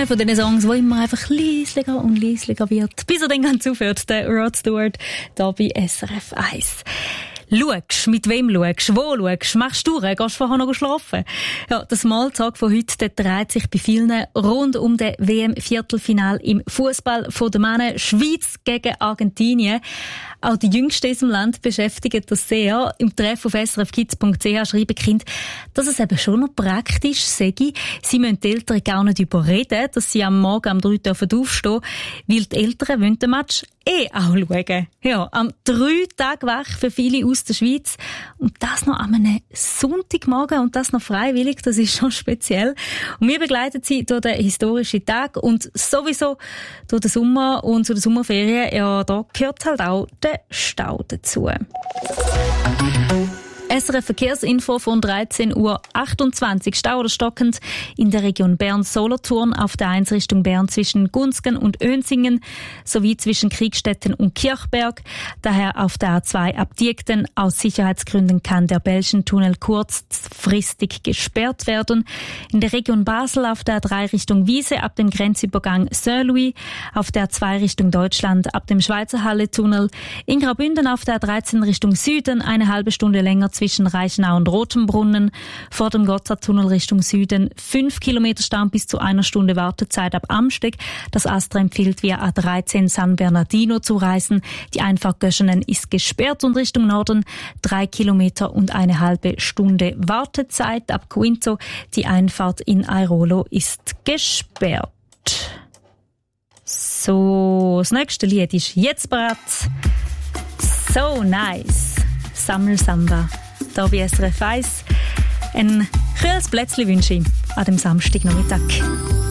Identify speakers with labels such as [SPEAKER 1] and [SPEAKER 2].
[SPEAKER 1] einer von diesen Songs, der immer einfach leislicher und leislicher wird, bis er dann ganz aufhört, der Rod Stewart, da bei SRF 1. Schaust, mit wem schaust, wo schaust, machst du gehst du vorher noch schlafen? Ja, das Smalltalk von heute, der dreht sich bei vielen rund um den WM-Viertelfinal im Fußball von den Männern, Schweiz gegen Argentinien. Auch die Jüngsten in unserem Land beschäftigen das sehr. Im Treff auf srfkids.ch schreiben Kinder, dass es eben schon noch praktisch sei. Sie müssen die Eltern gar nicht überreden, dass sie am Morgen um 3 Uhr aufstehen, weil die Eltern wollen den Match auch schauen. Ja, am 3 Tage wach für viele aus der Schweiz. Und das noch an einem Sonntagmorgen und das noch freiwillig, das ist schon speziell. Und wir begleiten sie durch den historischen Tag und sowieso durch den Sommer und zu den Sommerferien. Ja, da gehört halt auch der Stau dazu. SRF Verkehrsinfo von 13.28 Uhr. Stau oder stockend in der Region Bern-Solothurn auf der 1 Richtung Bern zwischen Gunzgen und Önsingen sowie zwischen Kriegstetten und Kirchberg. Daher auf der A2 ab Diekten. Aus Sicherheitsgründen kann der Belschentunnel kurzfristig gesperrt werden. In der Region Basel auf der A3 Richtung Wiese ab dem Grenzübergang Saint-Louis. Auf der A2 Richtung Deutschland ab dem Schweizer Halle-Tunnel. In Graubünden auf der A13 Richtung Süden eine halbe Stunde länger zwischen Reichenau und Rotenbrunnen, vor dem Gotthardtunnel Richtung Süden 5 Kilometer Stau bis zu 1 Stunde Wartezeit ab Amsteg. Das ASTRA empfiehlt via A13 San Bernardino zu reisen. Die Einfahrt Göschenen ist gesperrt und Richtung Norden 3 Kilometer und eine halbe Stunde Wartezeit ab Quinto. Die Einfahrt in Airolo ist gesperrt. So, das nächste Lied ist jetzt bereit. So nice. Sammelsamba. Da bei SRF 1. Ein kühles Plätzchen wünsche ich an dem Samstagnachmittag.